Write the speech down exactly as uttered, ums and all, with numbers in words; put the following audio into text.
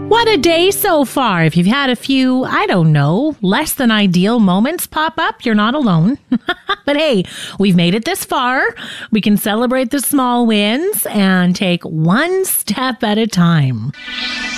What a day so far. If you've had a few, I don't know, less than ideal moments pop up, you're not alone. But hey, we've made it this far. We can celebrate the small wins and take one step at a time.